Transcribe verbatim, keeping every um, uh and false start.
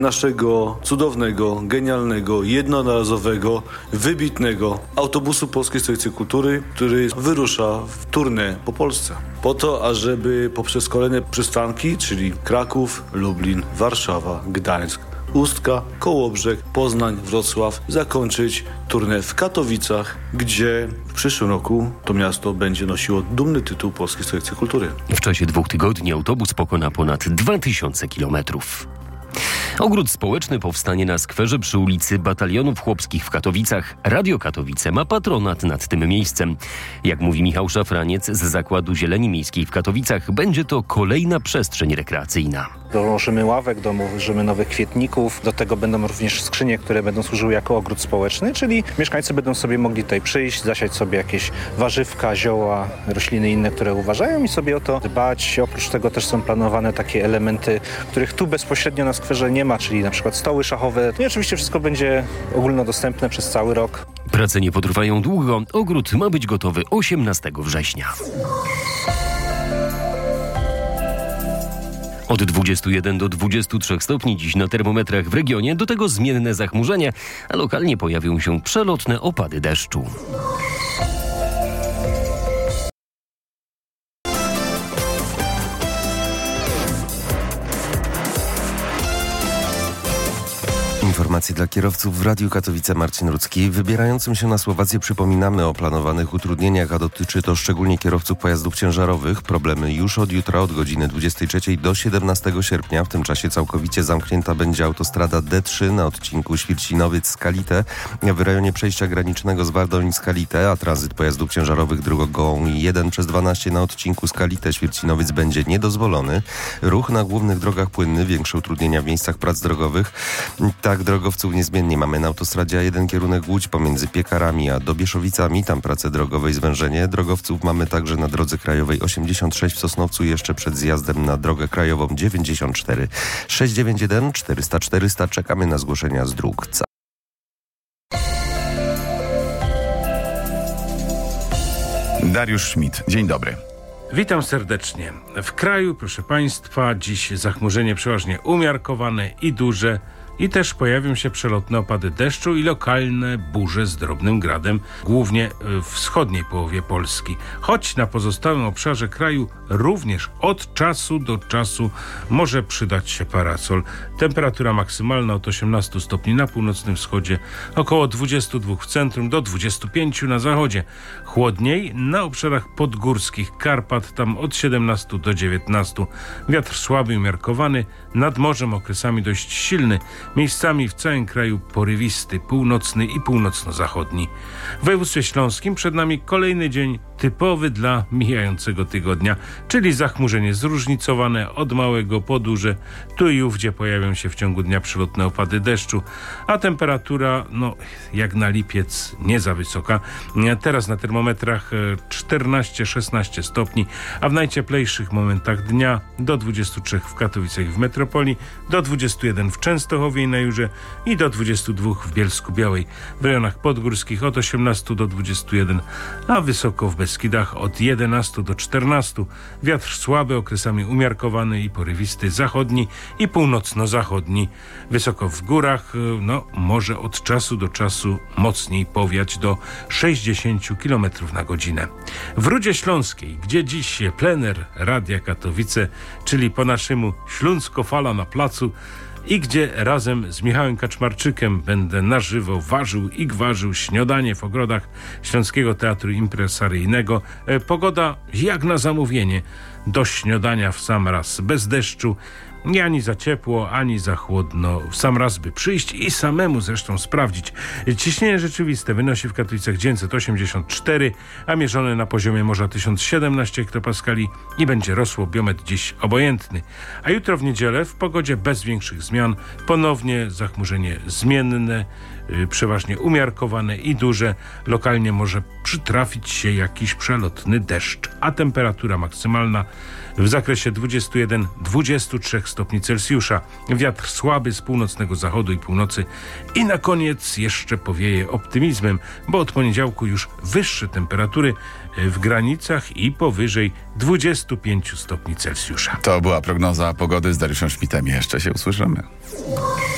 naszego cudownego, genialnego, jednorazowego, wybitnego autobusu Polskiej Stolicy Kultury, który wyrusza w tournée po Polsce. Po to, ażeby poprzez kolejne przystanki, czyli Kraków, Lublin, Warszawa, Gdańsk, Ustka, Kołobrzeg, Poznań, Wrocław, zakończyć tournée w Katowicach, gdzie w przyszłym roku to miasto będzie nosiło dumny tytuł Polskiej Stolicy Kultury. W czasie dwóch tygodni autobus pokona ponad dwa tysiące kilometrów. Ogród społeczny powstanie na skwerze przy ulicy Batalionów Chłopskich w Katowicach. Radio Katowice ma patronat nad tym miejscem. Jak mówi Michał Szafraniec z Zakładu Zieleni Miejskiej w Katowicach, będzie to kolejna przestrzeń rekreacyjna. Dołożymy ławek, dołożymy nowych kwietników. Do tego będą również skrzynie, które będą służyły jako ogród społeczny, czyli mieszkańcy będą sobie mogli tutaj przyjść, zasiać sobie jakieś warzywka, zioła, rośliny inne, które uważają i sobie o to dbać. Oprócz tego też są planowane takie elementy, których tu bezpośrednio na skwerze nie ma, czyli na przykład stoły szachowe. No i oczywiście wszystko będzie ogólnodostępne przez cały rok. Prace nie potrwają długo. Ogród ma być gotowy osiemnastego września. Od dwudziestu jeden do dwudziestu trzech stopni dziś na termometrach w regionie, do tego zmienne zachmurzenie, a lokalnie pojawią się przelotne opady deszczu. Informacje dla kierowców w Radiu Katowice. Marcin Rudzki. Wybierającym się na Słowację przypominamy o planowanych utrudnieniach, a dotyczy to szczególnie kierowców pojazdów ciężarowych. Problemy już od jutra od godziny dwudziestej trzeciej do siedemnastego sierpnia. W tym czasie całkowicie zamknięta będzie autostrada D trzy na odcinku Świercinowiec-Skalite w rejonie przejścia granicznego z Wardolin-Skalite, a tranzyt pojazdów ciężarowych drogą jeden przez dwanaście na odcinku Skalite-Świercinowiec będzie niedozwolony. Ruch na głównych drogach płynny, większe utrudnienia w miejscach prac drogowych. Tak, drogowców niezmiennie mamy na autostradzie A jeden kierunek Łódź pomiędzy Piekarami a Dobieszowicami. Tam prace drogowe i zwężenie. Drogowców mamy także na drodze krajowej osiemdziesiąt sześć w Sosnowcu, jeszcze przed zjazdem na drogę krajową dziewięćdziesiąt cztery. sześć dziewięć jeden czterysta czterysta. Czekamy na zgłoszenia z dróg. Dariusz Schmidt, dzień dobry. Witam serdecznie. W kraju, proszę Państwa, dziś zachmurzenie przeważnie umiarkowane i duże i też pojawią się przelotne opady deszczu i lokalne burze z drobnym gradem, głównie w wschodniej połowie Polski. Choć na pozostałym obszarze kraju również od czasu do czasu może przydać się parasol. Temperatura maksymalna od osiemnastu stopni na północnym wschodzie, około dwudziestu dwóch w centrum do dwudziestu pięciu na zachodzie. Chłodniej na obszarach podgórskich Karpat, tam od siedemnastu do dziewiętnastu. Wiatr słaby, umiarkowany, nad morzem okresami dość silny. Miejscami w całym kraju porywisty, północny i północno-zachodni. W województwie śląskim przed nami kolejny dzień typowy dla mijającego tygodnia, czyli zachmurzenie zróżnicowane od małego po duże. Tu i ówdzie pojawią się w ciągu dnia przelotne opady deszczu, a temperatura, no jak na lipiec, nie za wysoka. Teraz na termometrach czternaście szesnaście stopni, a w najcieplejszych momentach dnia do dwudziestu trzech w Katowicach i w metropolii, do dwudziestu jeden w Częstochowie i na Jurze i do dwudziestu dwóch w Bielsku-Białej. W rejonach podgórskich od osiemnastu do dwudziestu jeden, a wysoko w Beskidach od jedenastu do czternastu. Wiatr słaby, okresami umiarkowany i porywisty, zachodni i północno-zachodni. Wysoko w górach, no może od czasu do czasu mocniej powiać do sześćdziesięciu kilometrów na godzinę. W Rudzie Śląskiej, gdzie dziś plener Radia Katowice, czyli po naszemu Śląsko Fala na placu, i gdzie razem z Michałem Kaczmarczykiem będę na żywo ważył i gwarzył śniadanie w ogrodach Śląskiego Teatru Impresaryjnego. E, pogoda jak na zamówienie. Do śniadania w sam raz, bez deszczu, nie ani za ciepło, ani za chłodno. W sam raz by przyjść i samemu zresztą sprawdzić. Ciśnienie rzeczywiste wynosi w Katowicach dziewięćset osiemdziesiąt cztery, a mierzone na poziomie morza tysiąc siedemnaście hektopaskali i będzie rosło. Biometr dziś obojętny. A jutro w niedzielę w pogodzie bez większych zmian. Ponownie zachmurzenie zmienne, yy, przeważnie umiarkowane i duże. Lokalnie może przytrafić się jakiś przelotny deszcz, a temperatura maksymalna w zakresie dwudziestu jeden do dwudziestu trzech stopni Celsjusza. Wiatr słaby z północnego zachodu i północy. I na koniec jeszcze powieje optymizmem, bo od poniedziałku już wyższe temperatury w granicach i powyżej dwudziestu pięciu stopni Celsjusza. To była prognoza pogody z Dariuszem Schmidtem. Jeszcze się usłyszymy.